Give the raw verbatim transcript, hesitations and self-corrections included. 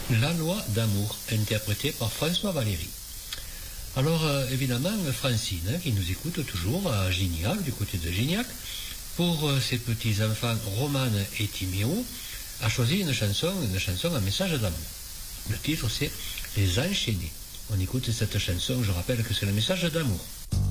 La loi d'amour, interprétée par François Valéry. Alors, euh, évidemment, Francine, hein, qui nous écoute toujours à Gignac, du côté de Gignac, pour euh, ses petits-enfants Romane et Timéo, a choisi une chanson, une chanson, un message d'amour. Le titre, c'est Les Enchaînés. On écoute cette chanson, je rappelle que c'est le message d'amour.